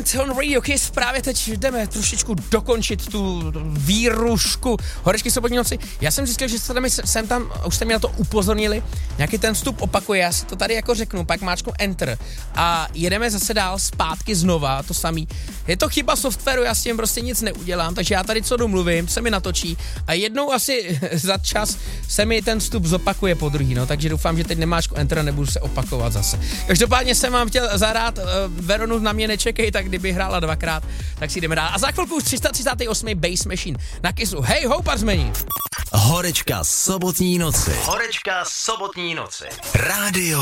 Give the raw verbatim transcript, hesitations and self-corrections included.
Weekend on Radio Kiss, právě teď jdeme trošičku dokončit tu výrušku Horečky sobotní noci. Já jsem zjistil, že jste tam, jsem tam, už jste mi na to upozornili, nějaký ten vstup opakuje, já si to tady jako řeknu, pak máčknu Enter a jedeme zase dál zpátky znova, to samý. Je to chyba softwaru, já s tím prostě nic neudělám, takže já tady co domluvím, se mi natočí a jednou asi za čas se mi ten vstup zopakuje po druhý, no, takže doufám, že teď nemáčku Enter a nebudu se opakovat zase. Každopádně jsem vám chtěl zahrát uh, Veronu na mě nečekej, tak kdyby hrála dvakrát, tak si jdeme dál. A za chvilku už tři sta třicát osm Bass Machine na Kissu. Hej ho, parzmení! Horečka sobotní noci. Horečka sobotní noci. Rádio